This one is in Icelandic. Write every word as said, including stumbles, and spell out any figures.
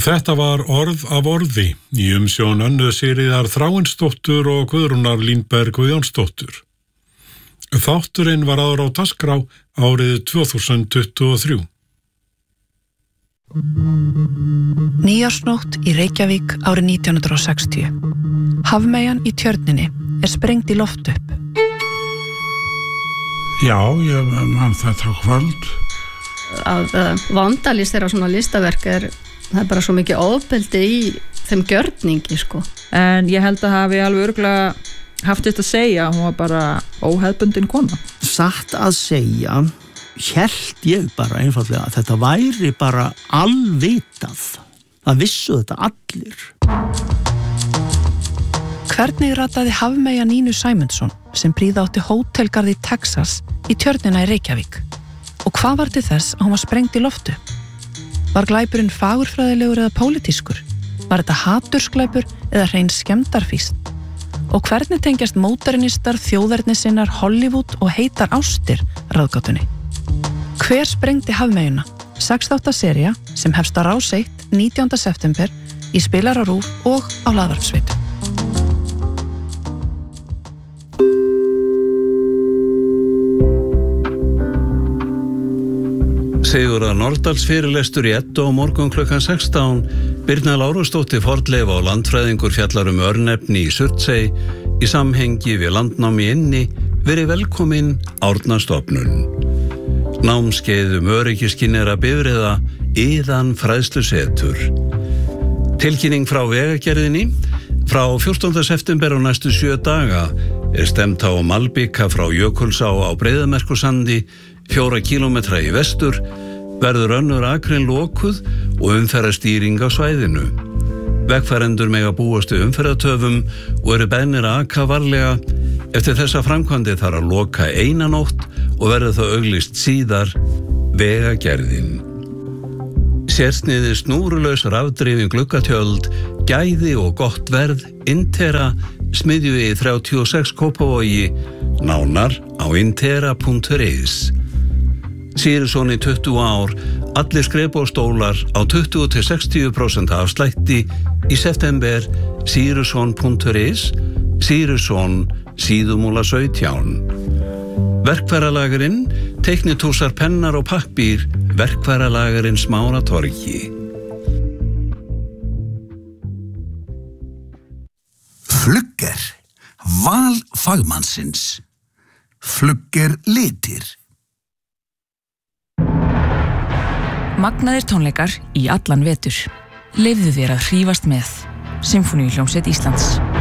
Þetta var orð af orði í umsjón Önnu Sigríðar Þráinsdóttur og Guðrúnar Línberg Guðjónsdóttur. Þátturinn var áður á dagskrá árið tvö þúsund tuttugu og þrjú. Nýársnótt í Reykjavík árið nítján hundrað sextíu. Hafmeyjan í Tjörninni er sprengd í loft upp. Já, ég man þetta kvöld. Að uh, vandalistera svona listaverk er, það er bara svo mikið ofbeldi í þeim gjörningi, sko. En ég held að hafi alveg örugglega haft þetta að segja, hún var bara óhefðbundin kona. Satt að segja, hélt ég bara einfaldlega að þetta væri bara alvitað. Það vissu þetta allir. Hvernig rataði hafmeyja Nínu Sæmundsson sem prýða átti hótelgarð í Texas í Tjörnina í Reykjavík? Og hvað var til þess að hún var sprengd í loftu? Var glæpurinn fagurfræðilegur eða pólitískur? Var þetta hatursglæpur eða hrein skemmdarfýsn? Og hvernig tengjast módernistar, þjóðernissinnar, Hollywood og heitar ástir ráðgátunni? Hver sprengdi hafmeyjuna? Sextátta sería sem hefst á Rás eitt nítjánda september í Spilar á RÚV og á Hlaðvarpsveitu. Sigurðar Nordals fyrirlestur í Eddu á morgun klukkan sextán, Birna Lárusdóttir fornleifa og landfræðingur fjallar um örnefni í Surtsey í samhengi við landnámi inni, verið velkomin Árnastofnun. Námskeið um öryggiskynnera bifreiða, Iðan fræðslusetur. Tilkynning frá vegagerðinni, frá fjórtánda september og næstu sjö daga er stemt á malbika frá Jökulsá á Breiðamerkursandi, fjóra kílómetra í vestur, verður önnur akrein lokuð og umferðarstýring á svæðinu. Vegfarendur mega búast við umferðartöfum og eru beðnir að aka varlega. Eftir þessa framkvæmdi þarf að loka eina nótt og verður það auglýst síðar vegagerðin. Sérsniði snúrulaus rafdrifin gluggatjöld, gæði og gott verð, Intera, smiðju í þrjátíu og sex Kópavogi, nánar á intera punktur is. Sýrisson í tuttugu ár, allir skrepbóstólar á tuttugu til sextíu prósent afslætti í september, sýrisson punktur is, Sýrisson, Síðumúla sautján. Verkfæralagerinn, teiknitúsar, pennar og pappír, Verkfæralagerinn Smáratorgi. Flugger, val fagmannsins. Flugger litir. Magnaðir tónleikar í allan vetur. Leyfðu þér að hrífast með. Sinfóníuhljómsveit Íslands.